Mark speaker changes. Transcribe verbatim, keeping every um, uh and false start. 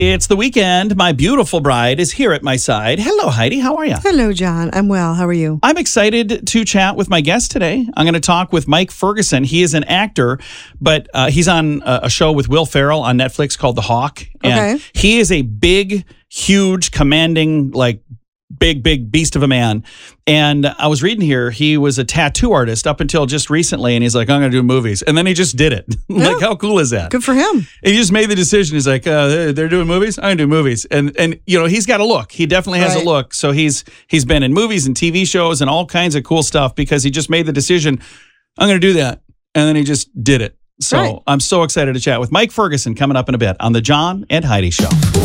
Speaker 1: It's the weekend. My beautiful bride is here at my side. Hello, Heidi. How are you?
Speaker 2: Hello, John. I'm well. How are you?
Speaker 1: I'm excited to chat with my guest today. I'm going to talk with Mike Ferguson. He is an actor, but uh, he's on a, a show with Will Ferrell on Netflix called The Hawk. And
Speaker 2: Okay.
Speaker 1: he is a big, huge, commanding, like, big, big beast of a man. And I was reading here, he was a tattoo artist up until just recently, and he's like, I'm going to do movies. And then he just did it. Like,
Speaker 2: Yeah.
Speaker 1: how cool is that?
Speaker 2: Good for him.
Speaker 1: And he just made the decision. He's like, uh, they're, they're doing movies. I'm gonna do movies, and and you know he's got a look. He definitely has
Speaker 2: Right.
Speaker 1: a look. So he's he's been in movies and T V shows and all kinds of cool stuff because he just made the decision. I'm gonna do that, and then he just did it. So
Speaker 2: Right.
Speaker 1: I'm so excited to chat with Mike Ferguson coming up in a bit on the John and Heidi Show.